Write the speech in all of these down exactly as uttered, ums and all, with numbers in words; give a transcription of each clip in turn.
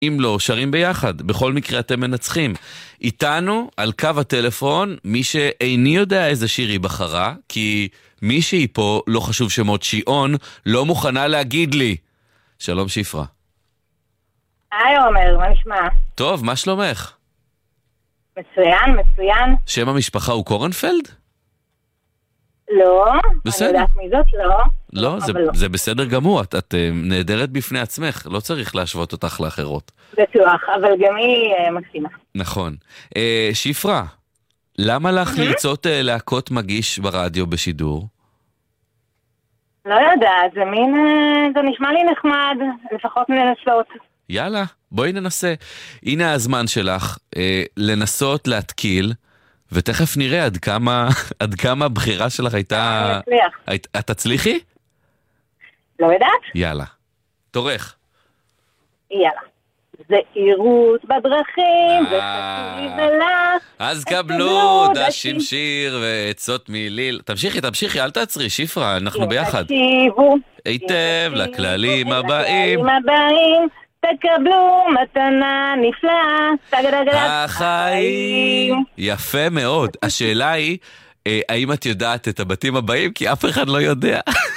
אם לא, שרים ביחד. בכל מקרה אתם מנצחים. איתנו, על קו הטלפון, מי שאיני יודע איזה שיר היא בחרה, כי מישהי פה, לא חשוב שמות שיעון, לא מוכנה להגיד לי. שלום שפרה. היי עומר, מה נשמע? טוב, מה שלומך? מצוין, מצוין. שם המשפחה הוא קורנפלד? לא, בסדר. אני יודעת מי זאת, לא. לא, זה, לא. זה בסדר גמור, את, את uh, נהדרת בפני עצמך, לא צריך להשוות אותך לאחרות. בטוח, אבל גם היא uh, מקסימה. נכון. Uh, שפרה, למה לך לרצות uh, להקות מגיש ברדיו בשידור? לא יודעת, זה מין, uh, זה נשמע לי נחמד, לפחות ננסות. יאללה, בואי ננסה. הנה הזמן שלך אה, לנסות להתקיל, ותכף נראה עד כמה, עד כמה הבחירה שלך הייתה... אני אצליח. היית, את תצליחי? לא יודעת? יאללה. תורך. יאללה. זהירות בדרכים, וחצי ולך. אז קבלו דשים שיר ועצות מיליל. תמשיכי, תמשיכי, אל תעצרי, שפרה, אנחנו ביחד. תקשיבו. היטב לכללים הבאים. לכללים הבאים. תקבלו מתנה נפלאה. החיים. יפה מאוד. השאלה היא, האם את יודעת את הבתים הבאים? כי אף אחד לא יודע.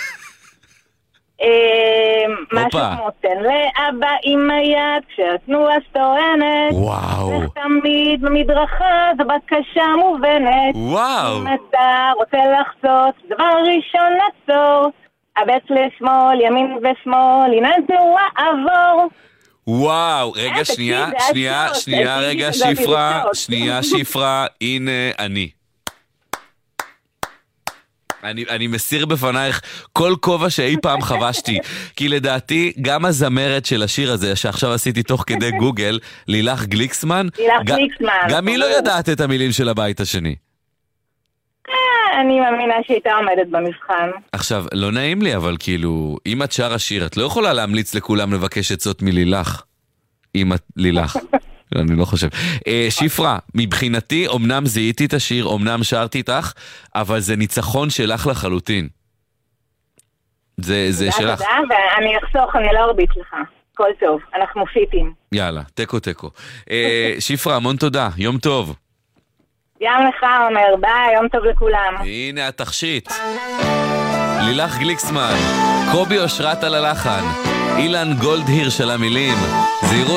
משהו כמו תן לאבא עם היד, כשהתנועה סטוענת. וואו. תמיד במדרכה, זו בקשה מובנת. וואו. אם אתה רוצה לחצות, דבר ראשון לעצור. הבט לשמאל, ימין ושמאל, הנה תנועה עבור. וואו, רגע, שנייה, שנייה, שנייה, רגע, שפרה, שנייה, שפרה, הנה אני. אני, אני מסיר בפנייך כל כובע שאי פעם חבשתי, כי לדעתי גם הזמרת של השיר הזה שעכשיו עשיתי תוך כדי גוגל, לילך גליקסמן, לילך גליקסמן, גם היא לא יודעת את המילים של הבית השני. אני מאמינה שהייתה עומדת במבחן. עכשיו, לא נעים לי, אבל כאילו, אם את שר השיר, את לא יכולה להמליץ לכולם לבקש עצות מלילך. אם את לילך. אני לא חושב. שפרה, מבחינתי, אמנם זיהיתי את השיר, אמנם שרתי איתך, אבל זה ניצחון שלך לחלוטין. זה, זה שלך. תודה, ואני אחסוך, אני לא ארביץ לך. כל טוב, אנחנו פיטים. יאללה, טקו טקו. שפרה, המון תודה, יום טוב. גם לך אומר, ביי, יום טוב לכולם. הנה התכשיט. לילך גליקסמן, קובי אושרת על הלחן, אילן גולדהיר של המילים, זהירות